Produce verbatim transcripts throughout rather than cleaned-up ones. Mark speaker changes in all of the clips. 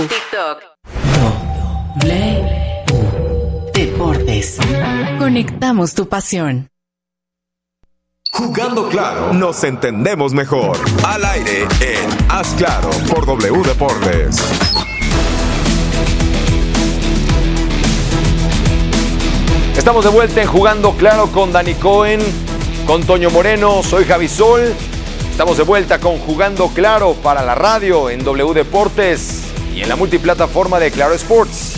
Speaker 1: TikTok. W Deportes. Conectamos tu pasión.
Speaker 2: Jugando claro, nos entendemos mejor. Al aire en Haz Claro por W Deportes.
Speaker 3: Estamos de vuelta en Jugando Claro con Dani Cohen, con Toño Moreno, soy Javi Sol. Estamos de vuelta con Jugando Claro para la radio en W Deportes y en la multiplataforma de Claro Sports.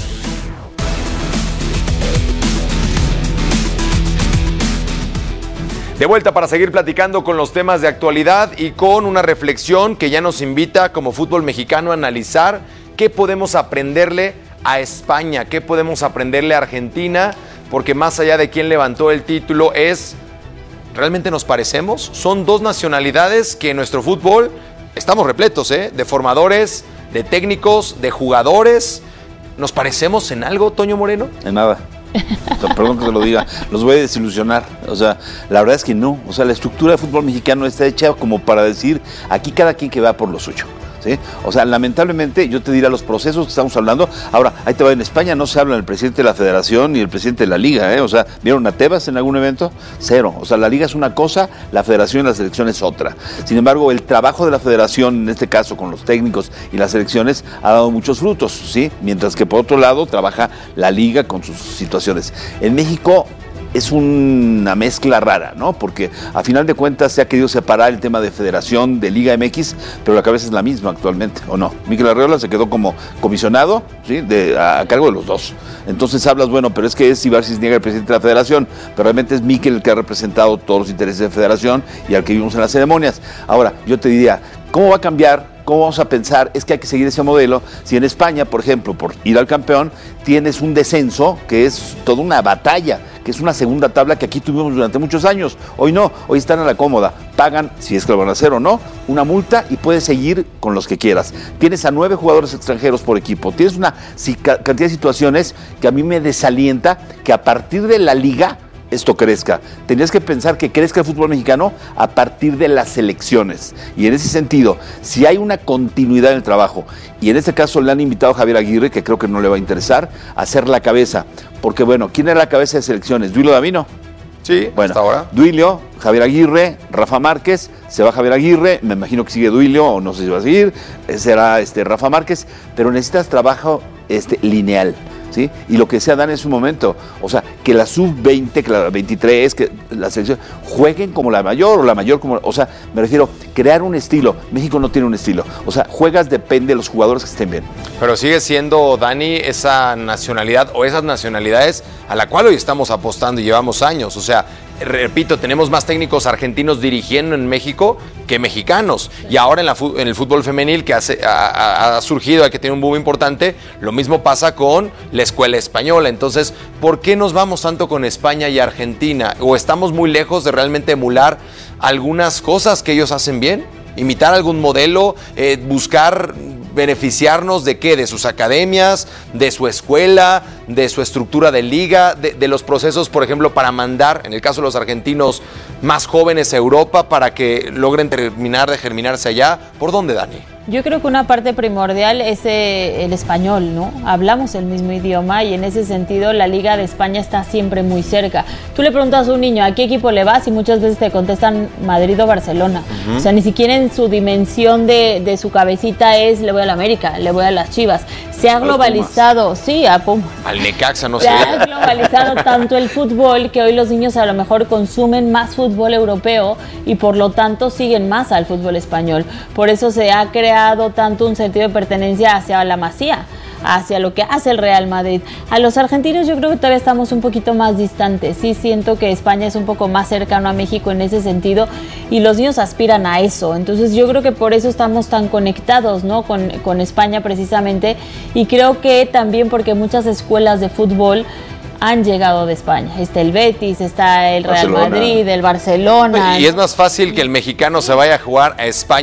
Speaker 3: De vuelta para seguir platicando con los temas de actualidad y con una reflexión que ya nos invita como fútbol mexicano a analizar qué podemos aprenderle a España, qué podemos aprenderle a Argentina, porque más allá de quién levantó el título es, ¿realmente nos parecemos? Son dos nacionalidades que en nuestro fútbol estamos repletos, ¿eh? De formadores, de técnicos, de jugadores. ¿Nos parecemos en algo, Toño Moreno?
Speaker 4: En nada. O sea, perdón que te lo diga, los voy a desilusionar. O sea, la verdad es que no. O sea, la estructura del fútbol mexicano está hecha como para decir, aquí cada quien que va por lo suyo. ¿Sí? O sea, lamentablemente, yo te diré los procesos que estamos hablando. Ahora, ahí te va, en España no se habla del presidente de la federación ni el presidente de la liga, ¿eh? O sea, ¿vieron a Tebas en algún evento? Cero. O sea, la liga es una cosa, la federación y la selección es otra. Sin embargo, el trabajo de la federación, en este caso con los técnicos y las selecciones, ha dado muchos frutos, ¿sí? Mientras que por otro lado trabaja la liga con sus situaciones. En México es una mezcla rara, ¿no? Porque a final de cuentas se ha querido separar el tema de federación, de Liga M X, pero la cabeza es la misma actualmente, ¿o no? Mikel Arriola se quedó como comisionado, ¿sí? De, a, a cargo de los dos. Entonces hablas, bueno, pero es que es Ibar Cisniega el presidente de la federación, pero realmente es Mikel el que ha representado todos los intereses de federación y al que vimos en las ceremonias. Ahora, yo te diría, ¿cómo va a cambiar? ¿Cómo vamos a pensar? Es que hay que seguir ese modelo. Si en España, por ejemplo, por ir al campeón, tienes un descenso que es toda una batalla, que es una segunda tabla que aquí tuvimos durante muchos años. Hoy no, hoy están a la cómoda. Pagan, si es que lo van a hacer o no, una multa y puedes seguir con los que quieras. Tienes a nueve jugadores extranjeros por equipo. Tienes una cantidad de situaciones que a mí me desalienta que a partir de la liga esto crezca. Tenías que pensar que crezca el fútbol mexicano a partir de las selecciones. Y en ese sentido, si hay una continuidad en el trabajo, y en este caso le han invitado a Javier Aguirre, que creo que no le va a interesar, a hacer la cabeza. Porque bueno, ¿quién era la cabeza de selecciones? ¿Duilio Davino?
Speaker 3: Sí,
Speaker 4: bueno,
Speaker 3: hasta ahora.
Speaker 4: Duilio, Javier Aguirre, Rafa Márquez, se va Javier Aguirre, me imagino que sigue Duilio, o no sé si va a seguir, será este, Rafa Márquez, pero necesitas trabajo este, lineal. ¿Sí? Y lo que sea dan en su momento, o sea, que la sub veinte, que la veintitrés, que la selección jueguen como la mayor o la mayor como, o sea, me refiero, crear un estilo. México no tiene un estilo, o sea, juegas depende de los jugadores que estén bien.
Speaker 3: Pero sigue siendo, Dani, esa nacionalidad o esas nacionalidades a la cual hoy estamos apostando y llevamos años, o sea, repito, tenemos más técnicos argentinos dirigiendo en México que mexicanos. Y ahora en, la, en el fútbol femenil que hace, ha, ha surgido, hay que tener un boom importante, lo mismo pasa con la escuela española. Entonces, ¿por qué nos vamos tanto con España y Argentina? ¿O estamos muy lejos de realmente emular algunas cosas que ellos hacen bien? ¿Imitar algún modelo? Eh, ¿Buscar beneficiarnos de qué? ¿De sus academias? ¿De su escuela? ¿De su estructura de liga? De, de los procesos, por ejemplo, para mandar, en el caso de los argentinos, más jóvenes a Europa para que logren terminar de germinarse allá? ¿Por dónde, Dani?
Speaker 5: Yo creo que una parte primordial es eh, el español, ¿no? Hablamos el mismo idioma y en ese sentido la Liga de España está siempre muy cerca. Tú le preguntas a un niño a qué equipo le vas y muchas veces te contestan Madrid o Barcelona. Uh-huh. O sea, ni siquiera en su dimensión de, de su cabecita es le voy a la América, le voy a las Chivas. Se ha globalizado, sí, a Pumas.
Speaker 3: Al Necaxa, no sé.
Speaker 5: Se ha globalizado tanto el fútbol que hoy los niños a lo mejor consumen más fútbol europeo y por lo tanto siguen más al fútbol español. Por eso se ha creado tanto un sentido de pertenencia hacia la Masía, hacia lo que hace el Real Madrid. A los argentinos yo creo que todavía estamos un poquito más distantes. Sí siento que España es un poco más cercano a México en ese sentido y los niños aspiran a eso. Entonces yo creo que por eso estamos tan conectados, ¿no? con, con España precisamente, y creo que también porque muchas escuelas de fútbol han llegado de España. Está el Betis, está el Real Barcelona. Madrid, el Barcelona.
Speaker 3: Y es más fácil que el mexicano se vaya a jugar a España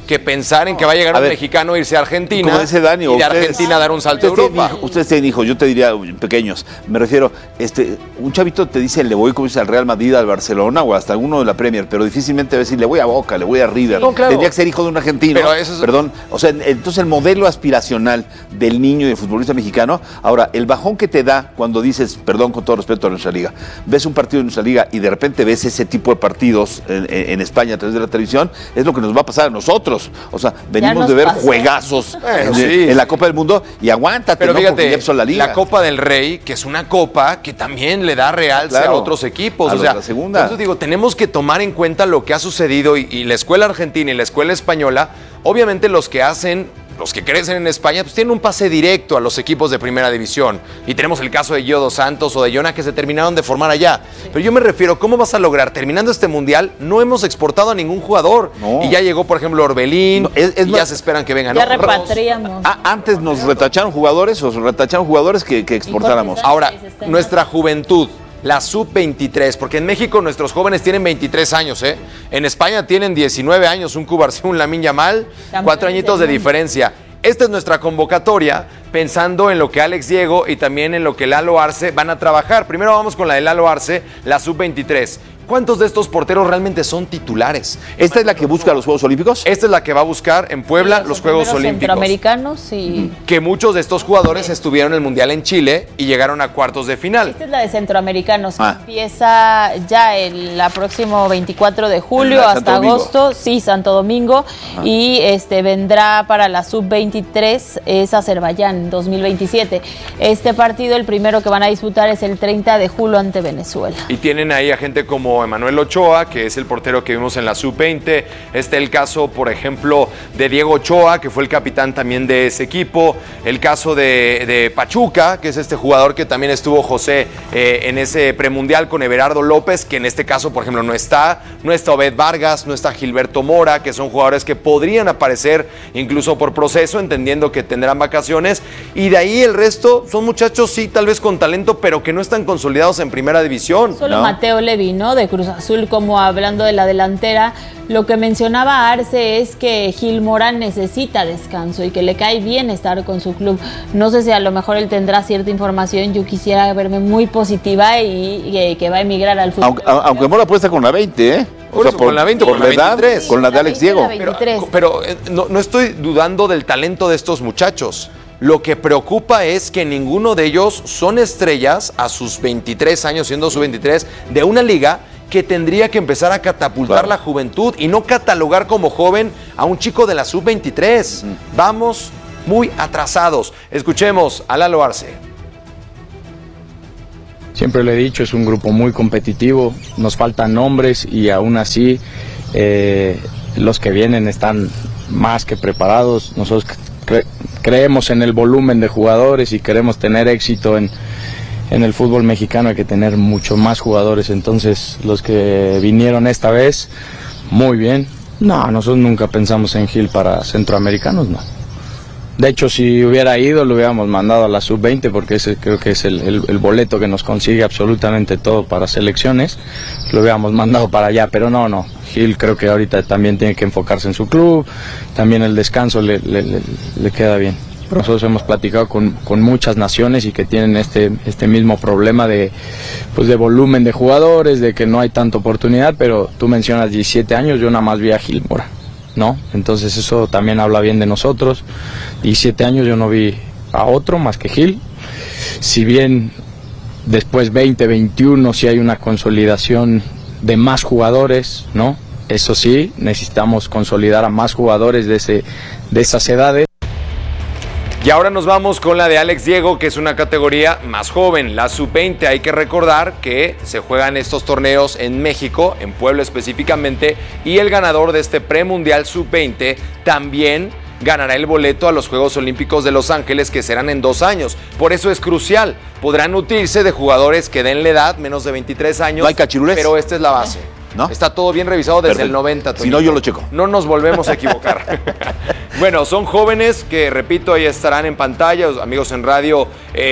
Speaker 3: que pensar en que va a llegar
Speaker 4: A
Speaker 3: un
Speaker 4: ver,
Speaker 3: mexicano a irse a Argentina
Speaker 4: como dice Dani,
Speaker 3: y de
Speaker 4: ustedes-
Speaker 3: Argentina a dar un salto a
Speaker 4: Ustedes
Speaker 3: Europa.
Speaker 4: tienen hijos- ustedes tienen hijos, yo te diría pequeños. Me refiero, este, un chavito te dice le voy como dice al Real Madrid, al Barcelona o hasta alguno de la Premier, pero difícilmente va a decir le voy a Boca, le voy a River.
Speaker 3: No, claro.
Speaker 4: Tendría que ser hijo de un argentino.
Speaker 3: Pero eso es-
Speaker 4: Perdón. O sea, entonces el modelo aspiracional del niño y del futbolista mexicano. Ahora, el bajón que te da cuando dices, perdón con todo respeto a nuestra liga, ves un partido de nuestra liga y de repente ves ese tipo de partidos en, en España a través de la televisión, es lo que nos va a pasar a nosotros. O sea, venimos
Speaker 5: nos
Speaker 4: de ver
Speaker 5: pasó.
Speaker 4: juegazos
Speaker 3: Bueno,
Speaker 4: de-
Speaker 3: sí.
Speaker 4: en la Copa del Mundo y aguántate,
Speaker 3: Pero
Speaker 4: ¿no? Porque
Speaker 3: fíjate,
Speaker 4: ya empezó la liga.
Speaker 3: la Copa del Rey, que es una copa que también le da realce
Speaker 4: Claro,
Speaker 3: a otros equipos.
Speaker 4: a
Speaker 3: o
Speaker 4: los
Speaker 3: sea,
Speaker 4: de la segunda.
Speaker 3: por eso digo, tenemos que tomar en cuenta lo que ha sucedido y, y la escuela argentina y la escuela española, obviamente los que hacen, los que crecen en España, pues tienen un pase directo a los equipos de primera división. Y tenemos el caso de Gio dos Santos o de Jonah que se terminaron de formar allá. Pero yo me refiero, ¿cómo vas a lograr? Terminando este mundial, no hemos exportado a ningún jugador.
Speaker 4: No.
Speaker 3: Y ya llegó, por ejemplo, Orbelín,
Speaker 4: No, es- es
Speaker 3: y
Speaker 4: más-
Speaker 3: ya se esperan que vengan
Speaker 5: Ya
Speaker 3: otros.
Speaker 5: repatriamos.
Speaker 4: Ah, antes nos retacharon jugadores o retacharon jugadores que, que exportáramos.
Speaker 5: Jorge
Speaker 3: Ahora,
Speaker 5: Sánchez está en
Speaker 3: nuestra juventud, la sub veintitrés, porque en México nuestros jóvenes tienen veintitrés años, ¿eh? En España tienen diecinueve años, un Cubarsí, un Lamine Yamal,
Speaker 5: Campeones
Speaker 3: cuatro añitos de
Speaker 5: del mundo.
Speaker 3: diferencia. Esta es nuestra convocatoria, pensando en lo que Alex Diego y también en lo que Lalo Arce van a trabajar. Primero vamos con la de Lalo Arce, la sub veintitrés. ¿Cuántos de estos porteros realmente son titulares?
Speaker 4: ¿Esta es la que busca los Juegos Olímpicos?
Speaker 3: Esta es la que va a buscar en Puebla los Juegos
Speaker 5: primeros
Speaker 3: Olímpicos.
Speaker 5: Centroamericanos y...
Speaker 3: Que muchos de estos jugadores estuvieron en el Mundial en Chile y llegaron a cuartos de final.
Speaker 5: Esta es la de centroamericanos, que
Speaker 4: Ah.
Speaker 5: empieza ya el la próximo veinticuatro de julio
Speaker 4: En la
Speaker 5: hasta
Speaker 4: Santo Domingo.
Speaker 5: agosto, sí, Santo Domingo, y este vendrá para la sub veintitrés, es Azerbaiyán, dos mil veintisiete. Este partido, el primero que van a disputar es el treinta de julio ante Venezuela.
Speaker 3: Y tienen ahí a gente como Emanuel Ochoa, que es el portero que vimos en la sub veinte. Este el caso, por ejemplo, de Diego Ochoa, que fue el capitán también de ese equipo. El caso de, de Pachuca, que es este jugador que también estuvo José eh, en ese premundial con Everardo López, que en este caso, por ejemplo, no está. No está Obed Vargas, no está Gilberto Mora, que son jugadores que podrían aparecer incluso por proceso, entendiendo que tendrán vacaciones. Y de ahí el resto son muchachos, sí, tal vez con talento, pero que no están consolidados en primera división.
Speaker 5: Solo
Speaker 4: ¿no?
Speaker 5: Mateo Levi, ¿no? De Cruz Azul, como hablando de la delantera. Lo que mencionaba Arce es que Gil Mora necesita descanso y que le cae bien estar con su club. No sé si a lo mejor él tendrá cierta información. Yo quisiera verme muy positiva y, y que va a emigrar al fútbol.
Speaker 4: Aunque, aunque Mora puede estar con la veinte, ¿eh?
Speaker 3: Por eso, con la veinte o
Speaker 4: por
Speaker 3: con la
Speaker 4: edad,
Speaker 3: veintitrés.
Speaker 4: con la de
Speaker 5: La
Speaker 4: Alex
Speaker 5: veinte,
Speaker 4: Diego.
Speaker 5: la veintitrés.
Speaker 3: Pero, pero, eh, no, no estoy dudando del talento de estos muchachos. Lo que preocupa es que ninguno de ellos son estrellas a sus veintitrés años, siendo sub veintitrés, de una liga que tendría que empezar a catapultar
Speaker 4: Claro.
Speaker 3: la juventud y no catalogar como joven a un chico de la sub veintitrés. Vamos muy atrasados. Escuchemos a Lalo Arce.
Speaker 6: Siempre lo he dicho, es un grupo muy competitivo, nos faltan nombres y aún así eh, los que vienen están más que preparados. Nosotros cre- creemos en el volumen de jugadores y queremos tener éxito en, en el fútbol mexicano, hay que tener mucho más jugadores. Entonces los que vinieron esta vez, muy bien. No, nosotros nunca pensamos en Gil para centroamericanos, no. De hecho, si hubiera ido, lo hubiéramos mandado a la sub veinte porque ese creo que es el, el, el boleto que nos consigue absolutamente todo para selecciones. Lo hubiéramos mandado para allá, pero no, no. Gil creo que ahorita también tiene que enfocarse en su club, también el descanso le, le, le, le queda bien. Nosotros hemos platicado con, con muchas naciones y que tienen este, este mismo problema de, pues de volumen de jugadores, de que no hay tanta oportunidad, pero tú mencionas diecisiete años, yo nada más vi a Gil Mora, ¿no? Entonces eso también habla bien de nosotros. diecisiete años yo no vi a otro más que Gil. Si bien después veinte, veintiuno sí hay una consolidación de más jugadores, ¿no? Eso sí, necesitamos consolidar a más jugadores de, ese, de esas edades.
Speaker 3: Y ahora nos vamos con la de Alex Diego, que es una categoría más joven, la sub veinte. Hay que recordar que se juegan estos torneos en México, en Puebla específicamente, y el ganador de este premundial sub veinte también ganará el boleto a los Juegos Olímpicos de Los Ángeles, que serán en dos años. Por eso es crucial. Podrán nutrirse de jugadores que den la edad, menos de veintitrés años.
Speaker 4: No hay cachirulés.
Speaker 3: Pero esta es la base.
Speaker 4: ¿No?
Speaker 3: Está todo bien revisado desde
Speaker 4: Perfecto.
Speaker 3: el noventa.
Speaker 4: Si no, yo lo checo.
Speaker 3: No nos volvemos a equivocar. Bueno, son jóvenes que, repito, ahí estarán en pantalla, los amigos en radio, eh,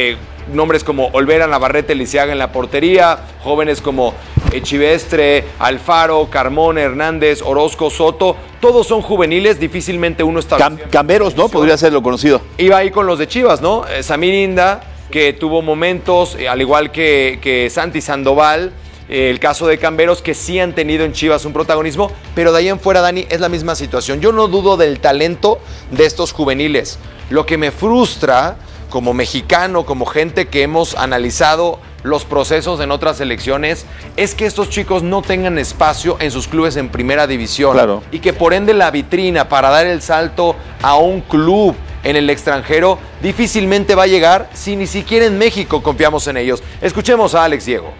Speaker 3: nombres como Olvera, Navarrete, Lisiaga en la portería, jóvenes como Echivestre, Alfaro, Carmón, Hernández, Orozco, Soto, todos son juveniles, difícilmente uno está...
Speaker 4: Cam Camberos, ¿no? Podría ser lo conocido.
Speaker 3: Iba ahí con los de Chivas, ¿no? Eh, Samir Inda, que tuvo momentos, eh, al igual que, que Santi Sandoval, eh, el caso de Camberos, que sí han tenido en Chivas un protagonismo, pero de ahí en fuera, Dani, es la misma situación. Yo no dudo del talento de estos juveniles. Lo que me frustra como mexicano, como gente que hemos analizado los procesos en otras selecciones, es que estos chicos no tengan espacio en sus clubes en primera división.
Speaker 4: Claro.
Speaker 3: Y que por ende la vitrina para dar el salto a un club en el extranjero difícilmente va a llegar si ni siquiera en México confiamos en ellos. Escuchemos a Alex Diego.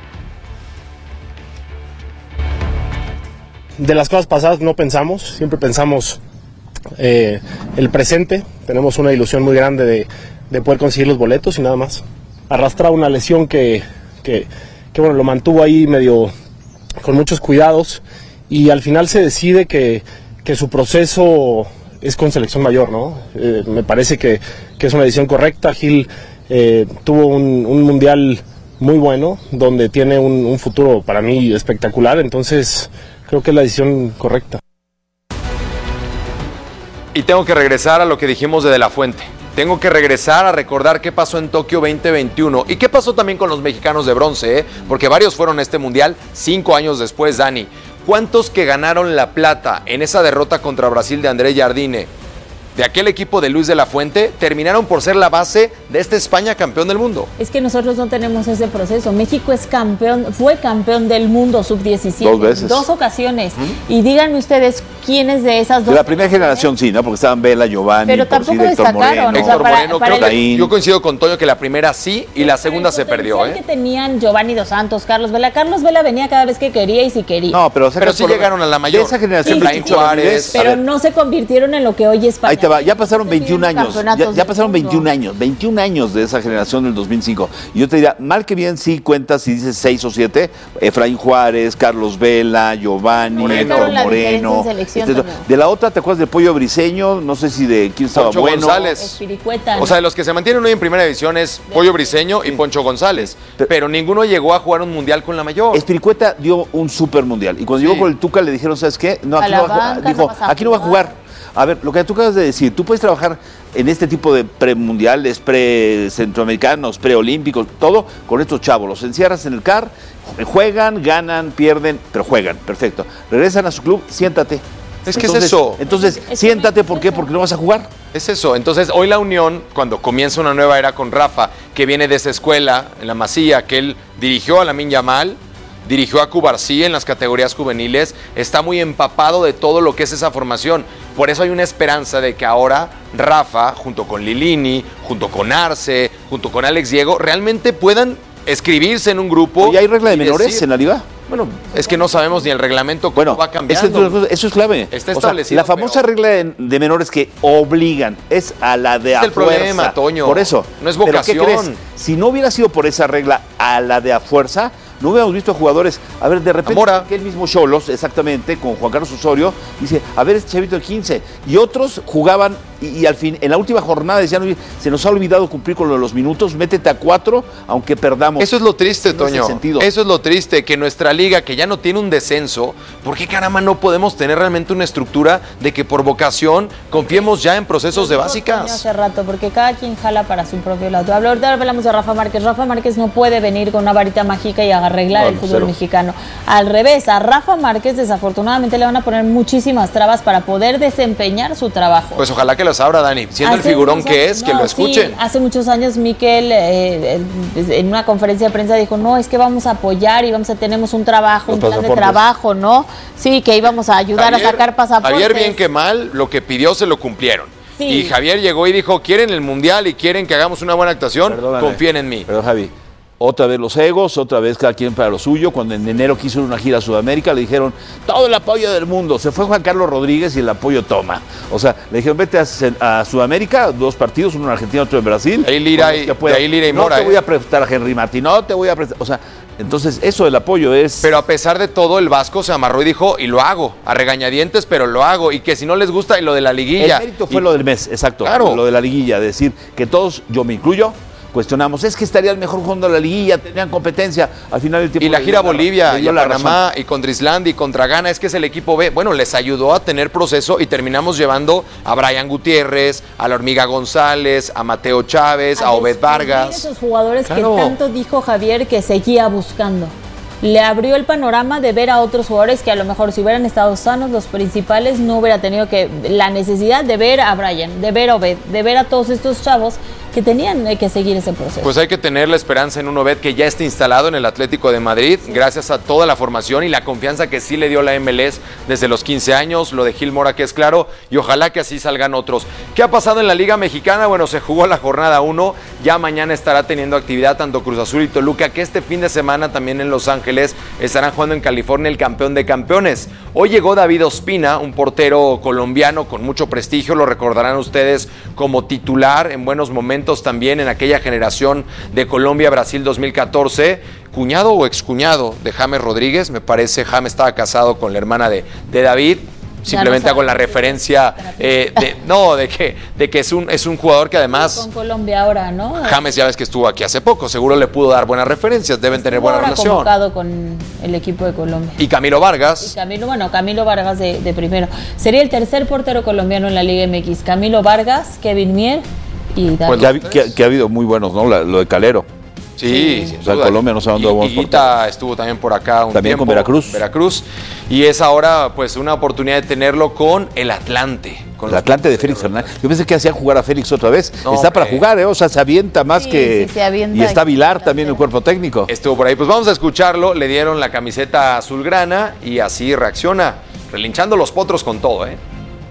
Speaker 7: De las cosas pasadas no pensamos, siempre pensamos eh, el presente. Tenemos una ilusión muy grande de, de poder conseguir los boletos y nada más. Arrastraba una lesión que, que, que bueno, lo mantuvo ahí medio con muchos cuidados y al final se decide que, que su proceso es con selección mayor, ¿no? Eh, me parece que, que es una decisión correcta. Gil eh, tuvo un, un mundial muy bueno, donde tiene un, un futuro para mí espectacular, entonces creo que es la decisión correcta.
Speaker 3: Y tengo que regresar a lo que dijimos de De La Fuente. Tengo que regresar a recordar qué pasó en Tokio veinte veintiuno y qué pasó también con los mexicanos de bronce, ¿eh? Porque varios fueron a este mundial cinco años después, Dani. ¿Cuántos que ganaron la plata en esa derrota contra Brasil de André Jardine, de aquel equipo de Luis de la Fuente, terminaron por ser la base de esta España campeón del mundo?
Speaker 5: Es que nosotros no tenemos ese proceso. México es campeón, fue campeón del mundo sub diecisiete.
Speaker 4: Dos veces.
Speaker 5: Dos ocasiones. ¿Mm? Y díganme ustedes quiénes de esas dos.
Speaker 4: De la primera generación sí, ¿no? Porque estaban Vela, Giovanni,
Speaker 5: pero tampoco
Speaker 4: sí, Héctor
Speaker 5: destacaron.
Speaker 4: Moreno.
Speaker 5: O sea,
Speaker 3: Héctor
Speaker 5: para,
Speaker 3: Moreno,
Speaker 5: para
Speaker 3: creo
Speaker 5: el...
Speaker 3: que yo coincido con Toño que la primera sí y la segunda se perdió, ¿eh?
Speaker 5: que tenían Giovanni Dos Santos, Carlos Vela. Carlos Vela venía cada vez que quería y si quería.
Speaker 4: No, pero,
Speaker 3: pero sí
Speaker 4: por...
Speaker 3: llegaron a la mayor.
Speaker 4: De esa generación
Speaker 5: sí,
Speaker 4: de
Speaker 3: Efraín Juárez.
Speaker 5: Pero no se convirtieron en lo que hoy es España.
Speaker 4: Ahí te va, ya pasaron veintiún años. Ya, ya pasaron
Speaker 5: mundo.
Speaker 4: veintiún años, veintiún años de esa generación del dos mil cinco. Y yo te diría, mal que bien sí cuentas si dices seis o siete, Efraín Juárez, Carlos Vela, Giovanni,
Speaker 3: Moreno.
Speaker 4: Héctor
Speaker 5: La
Speaker 4: Moreno.
Speaker 5: selección
Speaker 4: Este, de la otra, ¿te acuerdas del Pollo Briseño? No sé si de quién estaba
Speaker 3: Poncho
Speaker 4: bueno.
Speaker 3: González.
Speaker 5: Espiricueta,
Speaker 3: O sea, de los que se mantienen hoy en primera división es Pollo Briseño y Poncho González. Pero, pero ninguno llegó a jugar un mundial con la mayor.
Speaker 4: Espiricueta dio un super mundial. Y cuando
Speaker 3: Sí.
Speaker 4: llegó con el Tuca le dijeron, ¿sabes qué? No, aquí
Speaker 5: A
Speaker 4: no
Speaker 5: la
Speaker 4: va a jugar.
Speaker 5: banca,
Speaker 4: Dijo,
Speaker 5: no vas a
Speaker 4: aquí no va a
Speaker 5: jugar.
Speaker 4: jugar. A ver, lo que tú acabas de decir, tú puedes trabajar en este tipo de premundiales, pre-centroamericanos, preolímpicos, todo con estos chavos. Los encierras en el C A R, juegan, ganan, pierden, pero juegan, perfecto. Regresan a su club, siéntate.
Speaker 3: Es que
Speaker 4: entonces,
Speaker 3: es eso.
Speaker 4: Entonces,
Speaker 5: Es
Speaker 4: siéntate,
Speaker 5: que
Speaker 4: ¿por
Speaker 5: es
Speaker 4: qué?
Speaker 5: eso.
Speaker 4: Porque no vas a jugar.
Speaker 3: Es eso. Entonces, hoy la Unión, cuando comienza una nueva era con Rafa, que viene de esa escuela, en la Masía, que él dirigió a Lamine Yamal, dirigió a Cubarsí en las categorías juveniles, está muy empapado de todo lo que es esa formación. Por eso hay una esperanza de que ahora Rafa, junto con Lilini, junto con Arce, junto con Alex Diego, realmente puedan escribirse en un grupo.
Speaker 4: ¿Y hay regla de
Speaker 3: y
Speaker 4: menores
Speaker 3: decir,
Speaker 4: en la liga?
Speaker 3: Bueno, es que no sabemos ni el reglamento cómo
Speaker 4: Bueno,
Speaker 3: va cambiando.
Speaker 4: Eso, eso es clave.
Speaker 3: Está
Speaker 4: O sea,
Speaker 3: establecido,
Speaker 4: la famosa
Speaker 3: pero-
Speaker 4: regla de, de menores que obligan es a la de
Speaker 3: Es
Speaker 4: a
Speaker 3: el problema,
Speaker 4: fuerza.
Speaker 3: Toño.
Speaker 4: Por eso.
Speaker 3: No es
Speaker 4: ¿Pero
Speaker 3: vocación.
Speaker 4: qué crees? Si no hubiera sido por esa regla a la de a fuerza, no hubiéramos visto a jugadores. A ver, de repente,
Speaker 3: Zamora.
Speaker 4: que el mismo Xolos, exactamente, con Juan Carlos Osorio, dice, a ver, este chavito de quince. Y otros jugaban, y, y al fin, en la última jornada decían, oye, se nos ha olvidado cumplir con lo de los minutos, métete a cuatro, aunque perdamos.
Speaker 3: Eso es lo triste,
Speaker 4: No es el
Speaker 3: Toño.
Speaker 4: sentido.
Speaker 3: Eso es lo triste, que nuestra liga, que ya no tiene un descenso, ¿por qué caramba no podemos tener realmente una estructura de que por vocación confiemos ya en procesos de
Speaker 5: Toño
Speaker 3: básicas?
Speaker 5: Hace rato, porque cada quien jala para su propio lado. Hablo- Ahorita hablamos de Rafa Márquez. Rafa Márquez no puede venir con una varita mágica y arreglar
Speaker 4: No,
Speaker 5: el fútbol
Speaker 4: cero.
Speaker 5: mexicano. Al revés, a Rafa Márquez desafortunadamente le van a poner muchísimas trabas para poder desempeñar su trabajo.
Speaker 3: Pues ojalá que las abra, Dani. Siendo el
Speaker 5: Hace
Speaker 3: figurón
Speaker 5: muchos
Speaker 3: que
Speaker 5: años-
Speaker 3: es, que
Speaker 5: no,
Speaker 3: lo escuchen.
Speaker 5: sí, hace muchos años Miquel eh, eh, en una conferencia de prensa dijo, no, es que vamos a apoyar y vamos a tenemos un trabajo,
Speaker 4: Los
Speaker 5: un plan de
Speaker 4: pasaportes.
Speaker 5: trabajo, ¿no? Sí, que íbamos a ayudar a sacar pasaportes.
Speaker 3: Javier, bien que mal, lo que pidió se lo cumplieron.
Speaker 5: Sí.
Speaker 3: Y Javier llegó y dijo, quieren el Mundial y quieren que hagamos una buena actuación,
Speaker 4: Perdóname.
Speaker 3: confíen en mí.
Speaker 4: Perdón, Javi. Otra vez los egos, otra vez cada quien para lo suyo. Cuando en enero quiso una gira a Sudamérica, le dijeron todo el apoyo del mundo. Se fue Juan Carlos Rodríguez y el apoyo toma. O sea, le dijeron vete a, a Sudamérica, dos partidos, uno en Argentina, otro en Brasil.
Speaker 3: De ahí Lira
Speaker 4: con los
Speaker 3: y-
Speaker 4: que pueda.
Speaker 3: de ahí Lira y
Speaker 4: no
Speaker 3: Mora,
Speaker 4: te
Speaker 3: ¿eh?
Speaker 4: voy a prestar a Henry Martín, no te voy a prestar. O sea, entonces eso del apoyo es.
Speaker 3: Pero a pesar de todo, el Vasco se amarró y dijo, y lo hago, a regañadientes, pero lo hago. Y que si no les gusta, y lo de la
Speaker 4: el
Speaker 3: liguilla.
Speaker 4: mérito fue
Speaker 3: Y-
Speaker 4: lo del mes, exacto.
Speaker 3: Claro.
Speaker 4: Lo de la liguilla, decir que todos, yo me incluyo, cuestionamos, es que estarían mejor jugando la liguilla, tenían competencia, al final del tiempo...
Speaker 3: Y la gira a Bolivia, y a Panamá,
Speaker 4: razón.
Speaker 3: y contra Islandia, y contra Ghana, es que es el equipo B. Bueno, les ayudó a tener proceso y terminamos llevando a Brian Gutiérrez, a la Hormiga González, a Mateo Chávez, a, a Obed Vargas.
Speaker 5: Esos jugadores
Speaker 3: claro.
Speaker 5: que tanto dijo Javier que seguía buscando. Le abrió el panorama de ver a otros jugadores que a lo mejor si hubieran estado sanos los principales no hubiera tenido que la necesidad de ver a Brian, de ver a Obed, de ver a todos estos chavos que tenían que seguir ese proceso.
Speaker 3: Pues hay que tener la esperanza en un Obed que ya está instalado en el Atlético de Madrid, sí. gracias a toda la formación y la confianza que sí le dio la M L S desde los quince años, lo de Gil Mora que es claro, y ojalá que así salgan otros. ¿Qué ha pasado en la Liga Mexicana? Bueno, se jugó la jornada uno, ya mañana estará teniendo actividad tanto Cruz Azul y Toluca, que este fin de semana también en Los Ángeles estarán jugando en California el campeón de campeones. Hoy llegó David Ospina, un portero colombiano con mucho prestigio, lo recordarán ustedes como titular en buenos momentos también en aquella generación de Colombia-Brasil dos mil catorce, cuñado o excuñado de James Rodríguez, me parece. James estaba casado con la hermana de, de David. Simplemente no hago la referencia eh, de, no, de que, de que es, un, es un jugador que además...
Speaker 5: Con Colombia ahora, ¿no?
Speaker 3: James ya ves que estuvo aquí hace poco, seguro le pudo dar buenas referencias, deben tener buena relación.
Speaker 5: Convocado con el equipo de Colombia.
Speaker 3: Y Camilo Vargas.
Speaker 5: Y Camilo, bueno, Camilo Vargas de, de primero. Sería el tercer portero colombiano en la Liga M X. Camilo Vargas, Kevin Mier y David.
Speaker 4: Pues que, ha, que, que ha habido muy buenos, ¿no? La, lo de Calero.
Speaker 3: Sí,
Speaker 4: sí. O sea, Colombia no se ha dado buenos
Speaker 3: porteros. Higuita estuvo también por acá un
Speaker 4: También
Speaker 3: tiempo.
Speaker 4: con Veracruz.
Speaker 3: Veracruz. Y es ahora pues una oportunidad de tenerlo con el Atlante. Con
Speaker 4: el Atlante de Félix Fernández. Yo pensé que hacían jugar a Félix otra vez. No, está para jugar, ¿eh? O sea, se avienta más
Speaker 5: sí,
Speaker 4: que...
Speaker 5: Sí, se avienta
Speaker 4: y está Vilar también en el cuerpo técnico.
Speaker 3: Estuvo por ahí. Pues vamos a escucharlo. Le dieron la camiseta azulgrana y así reacciona, relinchando los potros con todo, ¿eh?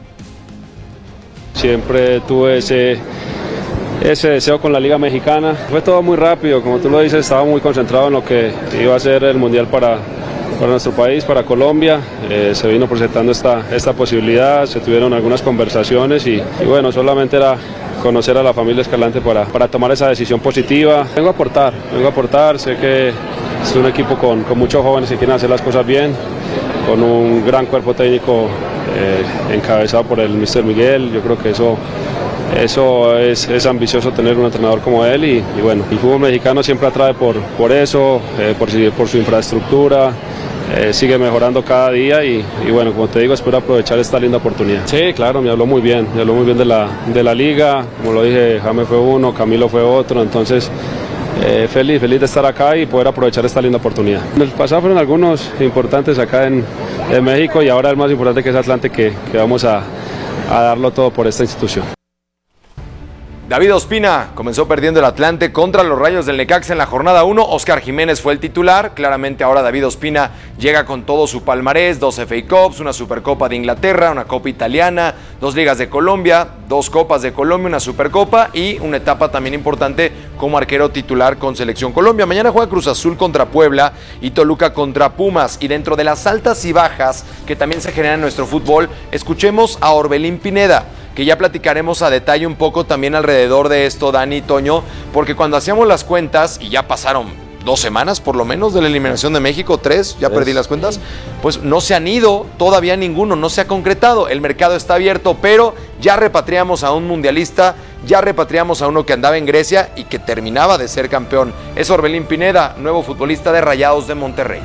Speaker 8: Siempre tuve ese... ese deseo con la Liga Mexicana. Fue todo muy rápido, como tú lo dices, estaba muy concentrado en lo que iba a ser el Mundial para, para nuestro país, para Colombia. Eh, se vino presentando esta, esta posibilidad, se tuvieron algunas conversaciones y, y bueno, solamente era conocer a la familia Escalante para, para tomar esa decisión positiva. Vengo a aportar, vengo a aportar, sé que es un equipo con, con muchos jóvenes que quieren hacer las cosas bien, con un gran cuerpo técnico eh, encabezado por el míster Miguel. Yo creo que eso Eso es, es ambicioso tener un entrenador como él y, y bueno, el fútbol mexicano siempre atrae por, por eso, eh, por, por su infraestructura, eh, sigue mejorando cada día y, y bueno, como te digo, espero aprovechar esta linda oportunidad. Sí, claro, me habló muy bien, me habló muy bien de la, de la liga, como lo dije, James fue uno, Camilo fue otro, entonces eh, feliz, feliz de estar acá y poder aprovechar esta linda oportunidad. En el pasado fueron algunos importantes acá en, en México y ahora el más importante que es Atlante, que, que vamos a, a darlo todo por esta institución.
Speaker 3: David Ospina comenzó perdiendo el Atlante contra los Rayos del Necaxa en la jornada uno. Oscar Jiménez fue el titular. Claramente ahora David Ospina llega con todo su palmarés, dos F A Cups, una Supercopa de Inglaterra, una Copa Italiana, dos Ligas de Colombia, dos Copas de Colombia, una Supercopa y una etapa también importante como arquero titular con Selección Colombia. Mañana juega Cruz Azul contra Puebla y Toluca contra Pumas. Y dentro de las altas y bajas que también se generan en nuestro fútbol, escuchemos a Orbelín Pineda, que ya platicaremos a detalle un poco también alrededor de esto, Dani y Toño, porque cuando hacíamos las cuentas, y ya pasaron dos semanas por lo menos de la eliminación de México, tres, ya perdí las cuentas, pues no se han ido todavía ninguno, no se ha concretado, el mercado está abierto, pero ya repatriamos a un mundialista, ya repatriamos a uno que andaba en Grecia y que terminaba de ser campeón. Es Orbelín Pineda, nuevo futbolista de Rayados de Monterrey.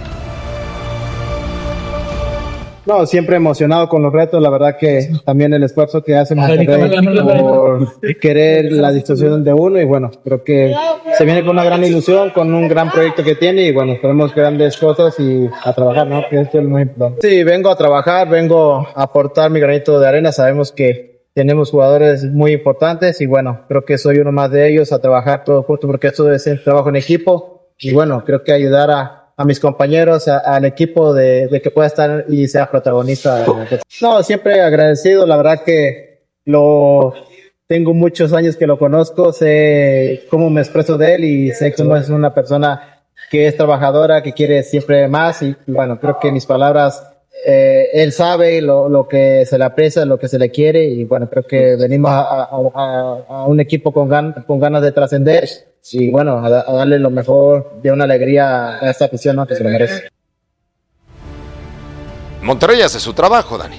Speaker 9: No, siempre emocionado con los retos, la verdad que también el esfuerzo que hace Monterrey por querer la distorsión de uno y bueno, creo que se viene con una gran ilusión, con un gran proyecto que tiene y bueno, esperemos grandes cosas y a trabajar, ¿no? Que esto es muy importante. Sí, vengo a trabajar, vengo a aportar mi granito de arena, sabemos que tenemos jugadores muy importantes y bueno, creo que soy uno más de ellos a trabajar todos juntos porque esto es el trabajo en equipo y bueno, creo que ayudar a a mis compañeros, a, al equipo de, de que pueda estar y sea protagonista. No, siempre agradecido, la verdad que lo tengo muchos años que lo conozco, sé cómo me expreso de él y sé cómo es una persona que es trabajadora, que quiere siempre más y bueno, creo que mis palabras, eh, él sabe lo, lo que se le aprecia, lo que se le quiere y bueno, creo que venimos a, a, a, a un equipo con, gan, con ganas de trascender. Y bueno, a, a darle lo mejor de una alegría a esta afición, ¿no? Que se lo merece.
Speaker 3: Monterrey hace su trabajo, Dani.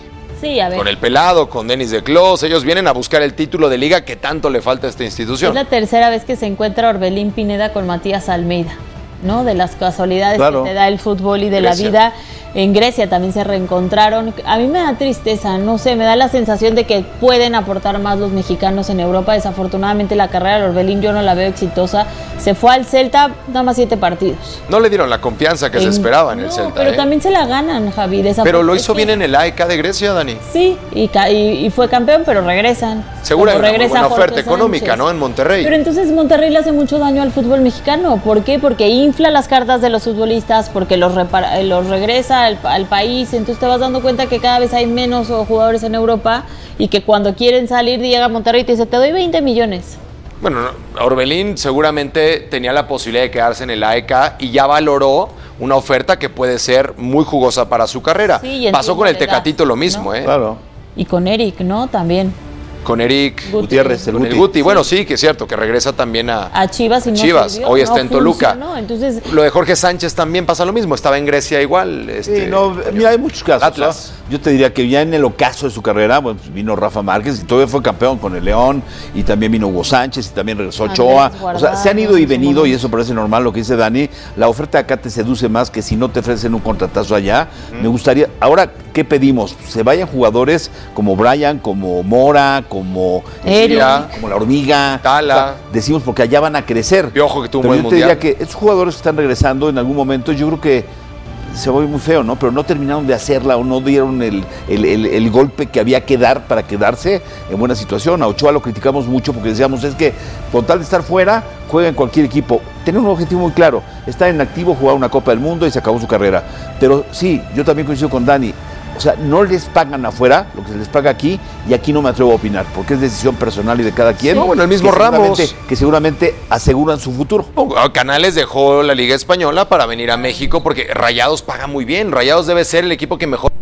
Speaker 5: Sí, a ver.
Speaker 3: Con el Pelado, con Denis de Clos, ellos vienen a buscar el título de liga que tanto le falta a esta institución.
Speaker 5: Es la tercera vez que se encuentra Orbelín Pineda con Matías Almeida, ¿no? De las casualidades claro. que te da el fútbol y de Grecia. La vida. En Grecia también se reencontraron. A mí me da tristeza, no sé, me da la sensación de que pueden aportar más los mexicanos en Europa. Desafortunadamente la carrera de Orbelín yo no la veo exitosa. Se fue al Celta, nada más siete partidos.
Speaker 3: No le dieron la confianza que en, se esperaba en no, el Celta.
Speaker 5: Pero
Speaker 3: ¿eh?
Speaker 5: también se la ganan, Javi.
Speaker 3: Pero lo hizo bien en el A E K de Grecia, Dani.
Speaker 5: Sí, y, y, y fue campeón, pero regresan.
Speaker 3: Seguro hay una muy buena oferta económica, ¿no? En Monterrey.
Speaker 5: Pero entonces Monterrey le hace mucho daño al fútbol mexicano. ¿Por qué? Porque infla las cartas de los futbolistas, porque los, repara, los regresa al, al país. Entonces te vas dando cuenta que cada vez hay menos jugadores en Europa y que cuando quieren salir llega a Monterrey y te dice, te doy veinte millones.
Speaker 3: Bueno, Orbelín seguramente tenía la posibilidad de quedarse en el A E K y ya valoró una oferta que puede ser muy jugosa para su carrera. Sí, Pasó con el Tecatito lo mismo, ¿no? ¿eh?
Speaker 4: Claro.
Speaker 5: Y con Eric, ¿no? También.
Speaker 3: Con Eric
Speaker 4: Gutiérrez,
Speaker 3: el Guti. El Guti. Bueno, sí, que es cierto, que regresa también a,
Speaker 5: a Chivas. Y no
Speaker 3: Chivas.
Speaker 5: Sirvió,
Speaker 3: Hoy está
Speaker 5: no
Speaker 3: en Toluca.
Speaker 5: Entonces,
Speaker 3: lo de Jorge Sánchez también pasa lo mismo. Estaba en Grecia igual. Este,
Speaker 4: sí, no, mira, hay muchos casos. Atlas. ¿no? Yo te diría que ya en el ocaso de su carrera, bueno, vino Rafa Márquez y todavía fue campeón con el León, y también vino Hugo Sánchez, y también regresó Ochoa. O sea, se han ido y venido, y eso parece normal lo que dice Dani. La oferta acá te seduce más que si no te ofrecen un contratazo allá. Mm. Me gustaría, ahora, ¿qué pedimos? Se vayan jugadores como Brian, como Mora, como
Speaker 3: Eria,
Speaker 4: como la Hormiga,
Speaker 3: Tala.
Speaker 4: O sea, decimos porque allá van a crecer.
Speaker 3: Piojo, que tuvo
Speaker 4: Pero
Speaker 3: un buen
Speaker 4: yo te
Speaker 3: mundial.
Speaker 4: diría que estos jugadores que están regresando en algún momento, yo creo que se ve muy feo, ¿no? Pero no terminaron de hacerla o no dieron el, el, el, el golpe que había que dar para quedarse en buena situación. A Ochoa lo criticamos mucho porque decíamos, es que con tal de estar fuera, juega en cualquier equipo. Tiene un objetivo muy claro, estar en activo, jugar una Copa del Mundo y se acabó su carrera. Pero sí, yo también coincido con Dani. O sea, no les pagan afuera lo que se les paga aquí, y aquí no me atrevo a opinar, porque es decisión personal y de cada quien.
Speaker 3: No, bueno, el mismo
Speaker 4: que
Speaker 3: Ramos.
Speaker 4: Seguramente, que seguramente aseguran su futuro.
Speaker 3: Canales dejó la Liga Española para venir a México porque Rayados paga muy bien. Rayados debe ser el equipo que mejor...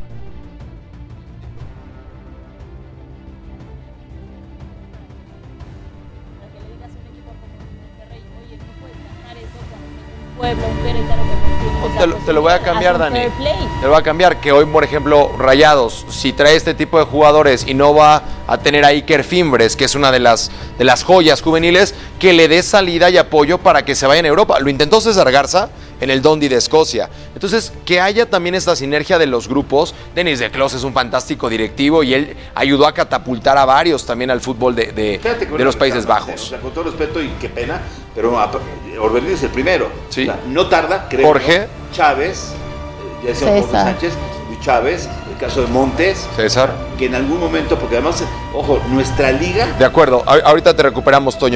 Speaker 3: Te lo, te lo voy a cambiar, Dani. Te lo voy a cambiar, que hoy, por ejemplo, Rayados, si trae este tipo de jugadores y no va a tener a Iker Fimbres, que es una de las, de las joyas juveniles, que le dé salida y apoyo para que se vaya en Europa. Lo intentó César Garza en el Dundee de Escocia. Entonces, que haya también esta sinergia de los grupos. Denis de Clos es un fantástico directivo y él ayudó a catapultar a varios también al fútbol de, de, de los Países Bajos.
Speaker 4: O sea, con todo respeto y qué pena, pero Orbelín es el primero.
Speaker 3: Sí.
Speaker 4: O sea, no tarda, creo.
Speaker 3: Jorge.
Speaker 4: Chávez, ya decía Jorge Sánchez, Chávez, el caso de Montes.
Speaker 3: César.
Speaker 4: Que en algún momento, porque además, ojo, nuestra liga...
Speaker 3: De acuerdo, a- ahorita te recuperamos, Toño.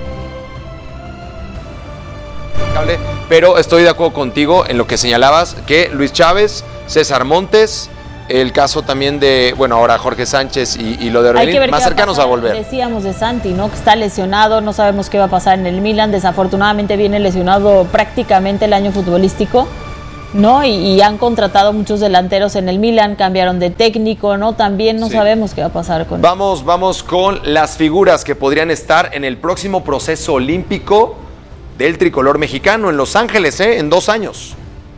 Speaker 3: Pero estoy de acuerdo contigo en lo que señalabas, que Luis Chávez, César Montes, el caso también de, bueno, ahora Jorge Sánchez y, y lo de Orbelín, más cercanos a, a volver.
Speaker 5: Decíamos de Santi, ¿no? Que está lesionado, no sabemos qué va a pasar en el Milan, desafortunadamente viene lesionado prácticamente el año futbolístico, ¿no? Y, y han contratado muchos delanteros en el Milan, cambiaron de técnico, ¿no? También no sí. sabemos qué va a pasar con
Speaker 3: Vamos, vamos con las figuras que podrían estar en el próximo proceso olímpico del tricolor mexicano en Los Ángeles, ¿eh? En dos años.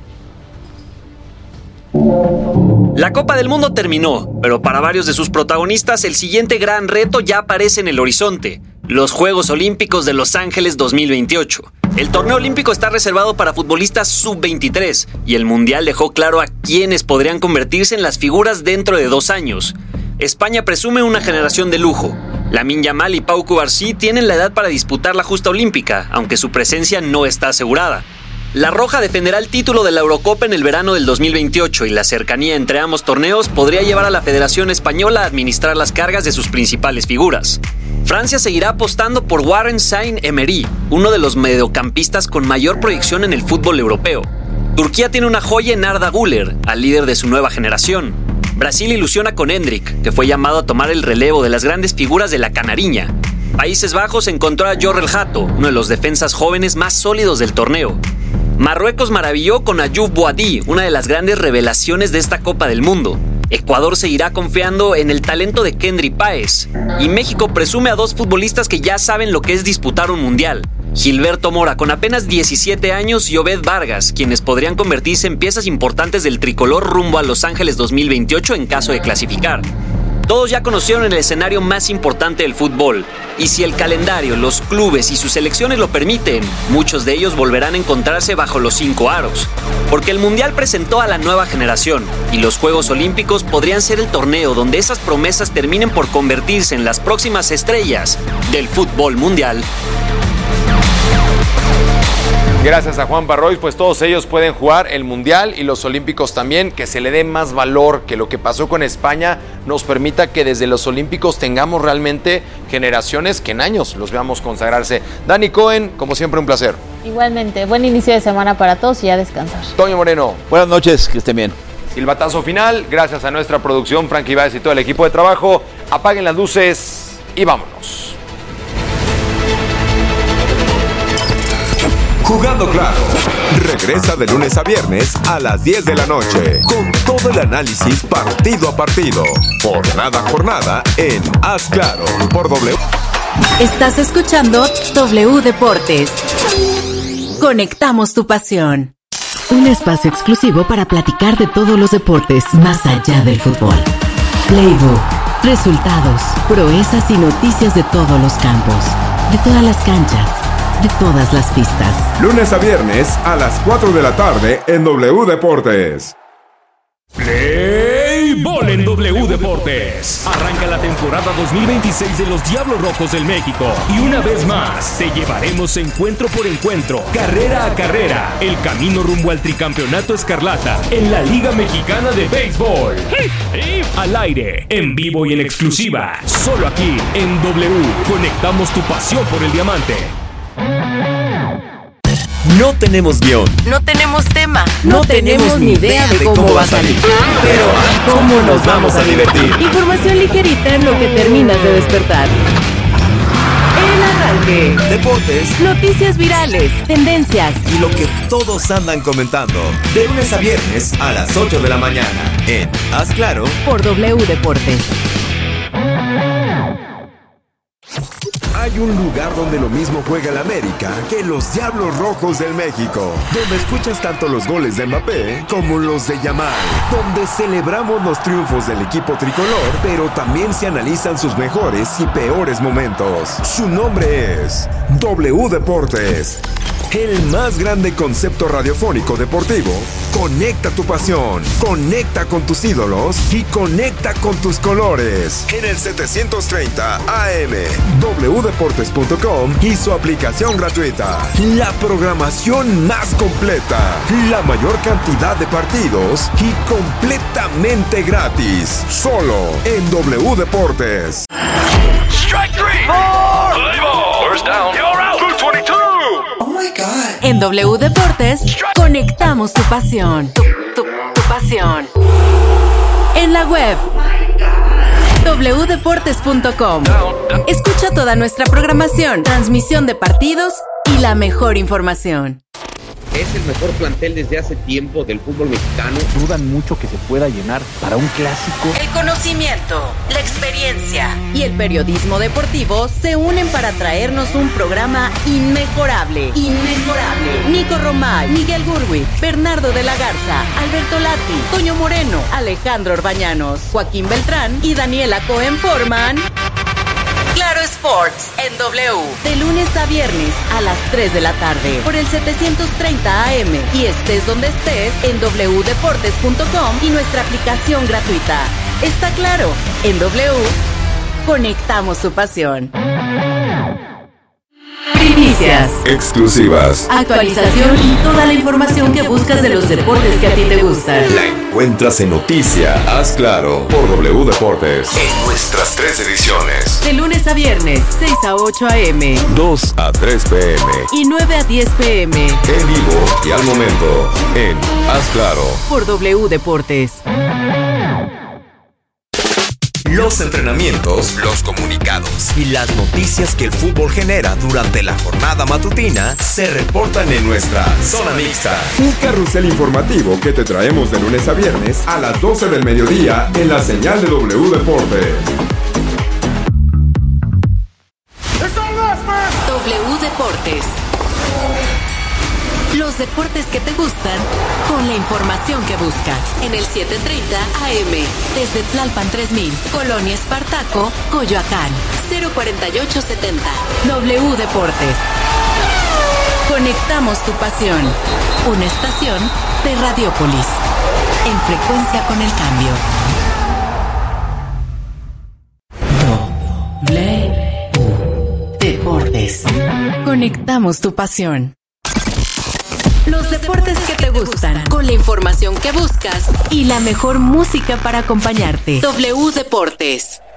Speaker 10: La Copa del Mundo terminó, pero para varios de sus protagonistas el siguiente gran reto ya aparece en el horizonte: los Juegos Olímpicos de Los Ángeles dos mil veintiocho. El torneo olímpico está reservado para futbolistas sub veintitrés y el Mundial dejó claro a quiénes podrían convertirse en las figuras dentro de dos años. España presume una generación de lujo. Lamine Yamal y Pau Cubarsí tienen la edad para disputar la justa olímpica, aunque su presencia no está asegurada. La Roja defenderá el título de la Eurocopa en el verano del dos mil veintiocho y la cercanía entre ambos torneos podría llevar a la Federación Española a administrar las cargas de sus principales figuras. Francia seguirá apostando por Warren Saint-Emery, uno de los mediocampistas con mayor proyección en el fútbol europeo. Turquía tiene una joya en Arda Güler, al líder de su nueva generación. Brasil ilusiona con Endrick, que fue llamado a tomar el relevo de las grandes figuras de la Canariña. Países Bajos encontró a Jorrel Hato, uno de los defensas jóvenes más sólidos del torneo. Marruecos maravilló con Ayoub Boadi, una de las grandes revelaciones de esta Copa del Mundo. Ecuador seguirá confiando en el talento de Kendry Páez. Y México presume a dos futbolistas que ya saben lo que es disputar un mundial: Gilberto Mora, con apenas diecisiete años, y Obed Vargas, quienes podrían convertirse en piezas importantes del tricolor rumbo a Los Ángeles dos mil veintiocho en caso de clasificar. Todos ya conocieron el escenario más importante del fútbol, y si el calendario, los clubes y sus selecciones lo permiten, muchos de ellos volverán a encontrarse bajo los cinco aros. Porque el Mundial presentó a la nueva generación, y los Juegos Olímpicos podrían ser el torneo donde esas promesas terminen por convertirse en las próximas estrellas del fútbol mundial.
Speaker 3: Gracias a Juan Barrois, pues todos ellos pueden jugar el Mundial y los Olímpicos también, que se le dé más valor, que lo que pasó con España nos permita que desde los Olímpicos tengamos realmente generaciones que en años los veamos consagrarse. Dani Cohen, como siempre, un placer.
Speaker 5: Igualmente, buen inicio de semana para todos y ya descansar.
Speaker 3: Toño Moreno.
Speaker 4: Buenas noches, que estén bien.
Speaker 3: Silbatazo final, gracias a nuestra producción, Frank Ibáez y todo el equipo de trabajo. Apaguen las luces y vámonos.
Speaker 2: Jugando Claro, regresa de lunes a viernes a las diez de la noche, con todo el análisis partido a partido, jornada a jornada en Haz Claro, por W.
Speaker 1: Estás escuchando W Deportes. Conectamos tu pasión. Un espacio exclusivo para platicar de todos los deportes más allá del fútbol. Playbook, resultados, proezas y noticias de todos los campos, de todas las canchas, de todas las pistas.
Speaker 2: Lunes a viernes a las cuatro de la tarde en W Deportes.
Speaker 11: Play Ball en W Deportes. Arranca la temporada dos mil veintiséis de los Diablos Rojos del México. Y una vez más, te llevaremos encuentro por encuentro, carrera a carrera, el camino rumbo al tricampeonato escarlata en la Liga Mexicana de Béisbol. Al aire, en vivo y en exclusiva, solo aquí en W. Conectamos tu pasión por el diamante.
Speaker 12: No tenemos guión.
Speaker 1: No tenemos tema.
Speaker 12: No, no tenemos ni idea de cómo, cómo va a salir. Pero ¿cómo nos vamos a divertir?
Speaker 1: Información ligerita en lo que terminas de despertar. El arranque.
Speaker 12: Deportes.
Speaker 1: Noticias virales. Tendencias.
Speaker 12: Y lo que todos andan comentando. De lunes a viernes a las ocho de la mañana. En Haz Claro.
Speaker 1: Por W Deportes.
Speaker 2: Hay un lugar donde lo mismo juega el América que los Diablos Rojos del México, donde escuchas tanto los goles de Mbappé como los de Yamal, donde celebramos los triunfos del equipo tricolor, pero también se analizan sus mejores y peores momentos. Su nombre es W Deportes. El más grande concepto radiofónico deportivo. Conecta tu pasión, conecta con tus ídolos y conecta con tus colores. En el setecientos treinta A M, w deportes punto com y su aplicación gratuita. La programación más completa, la mayor cantidad de partidos y completamente gratis. Solo en W Deportes.
Speaker 13: Strike three. Four. Play ball. First down. You're out. Blue twenty-two.
Speaker 1: Oh my God. En W Deportes, conectamos tu pasión. Tu, tu, tu pasión. En la web. w deportes punto com. Escucha toda nuestra programación, transmisión de partidos y la mejor información.
Speaker 14: Es el mejor plantel desde hace tiempo del fútbol mexicano.
Speaker 15: Dudan mucho que se pueda llenar para un clásico.
Speaker 1: El conocimiento, la experiencia y el periodismo deportivo se unen para traernos un programa inmejorable. Inmejorable. Nico Romay, Miguel Gurwitz, Bernardo de la Garza, Alberto Lati, Toño Moreno, Alejandro Orbañanos, Joaquín Beltrán y Daniela Cohen forman Claro Sports en W, de lunes a viernes a las tres de la tarde por el setecientos treinta A M y estés donde estés en w deportes punto com y nuestra aplicación gratuita. Está claro, en W conectamos tu pasión. Primicias,
Speaker 2: exclusivas,
Speaker 1: actualización y toda la información que buscas de los deportes que a ti te gustan.
Speaker 2: La encuentras en Noticia Haz Claro por W Deportes. En nuestras tres ediciones.
Speaker 1: De lunes a viernes, seis a ocho A M,
Speaker 2: dos a tres P M
Speaker 1: y nueve a diez P M.
Speaker 2: En vivo y al momento en Haz Claro
Speaker 1: por W Deportes.
Speaker 12: Los entrenamientos, los comunicados y las noticias que el fútbol genera durante la jornada matutina se reportan en nuestra Zona Mixta.
Speaker 2: Un carrusel informativo que te traemos de lunes a viernes a las doce del mediodía en la señal de W Deportes.
Speaker 1: W Deportes. Los deportes que te gustan con la información que buscas. En el setecientos treinta A M. Desde Tlalpan tres mil, Colonia Espartaco, Coyoacán. cero cuarenta y ocho setenta. W Deportes. Conectamos tu pasión. Una estación de Radiópolis. En frecuencia con el cambio. W Deportes. Conectamos tu pasión. Los deportes que te gustan, con la información que buscas y la mejor música para acompañarte. W Deportes.